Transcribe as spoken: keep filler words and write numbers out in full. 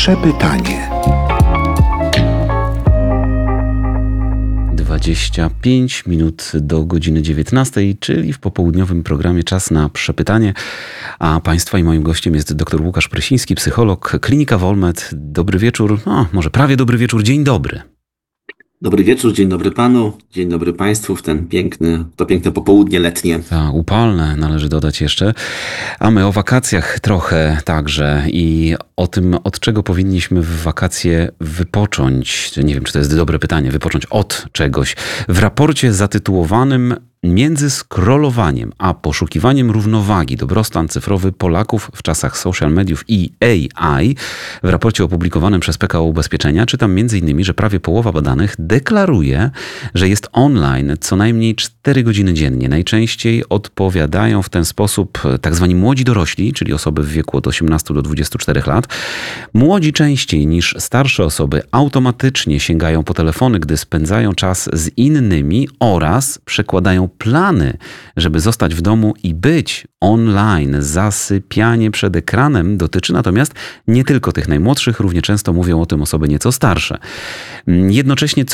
Przepytanie. dwadzieścia pięć minut do godziny dziewiętnastej, czyli w popołudniowym programie Czas na Przepytanie. A Państwa i moim gościem jest dr Łukasz Prysiński, psycholog, Klinika Wolmet. Dobry wieczór, no może prawie dobry wieczór, dzień dobry. Dobry wieczór, dzień dobry panu, dzień dobry państwu w ten piękny, to piękne popołudnie letnie. Tak, upalne należy dodać jeszcze. A my o wakacjach trochę także i o tym, od czego powinniśmy w wakacje wypocząć. Nie wiem, czy to jest dobre pytanie, wypocząć od czegoś. W raporcie zatytułowanym Między scrollowaniem a poszukiwaniem równowagi dobrostan cyfrowy Polaków w czasach social mediów i A I w raporcie opublikowanym przez P K O Ubezpieczenia czytam między innymi, że prawie połowa badanych deklaruje, że jest online co najmniej cztery godziny dziennie. Najczęściej odpowiadają w ten sposób tak zwani młodzi dorośli, czyli osoby w wieku od osiemnastu do dwudziestu czterech lat. Młodzi częściej niż starsze osoby automatycznie sięgają po telefony, gdy spędzają czas z innymi oraz przekładają plany, żeby zostać w domu i być online. Zasypianie przed ekranem dotyczy natomiast nie tylko tych najmłodszych, równie często mówią o tym osoby nieco starsze. Jednocześnie